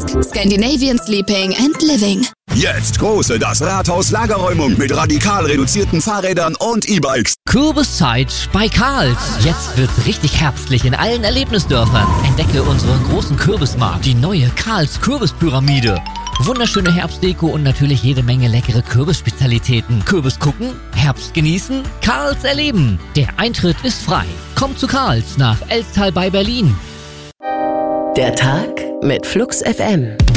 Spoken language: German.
Park. Scandinavian Sleeping and Living. Jetzt große Das Rathaus Lagerräumung mit radikal reduzierten Fahrrädern und E-Bikes. Kürbiszeit bei Karls. Jetzt wird's richtig herbstlich in allen Erlebnisdörfern. Entdecke unseren großen Kürbismarkt, die neue Karls Kürbispyramide. Wunderschöne Herbstdeko und natürlich jede Menge leckere Kürbisspezialitäten. Kürbis gucken, Herbst genießen, Karls erleben. Der Eintritt ist frei. Kommt zu Karls nach Elstal bei Berlin. Der Tag mit Flux FM.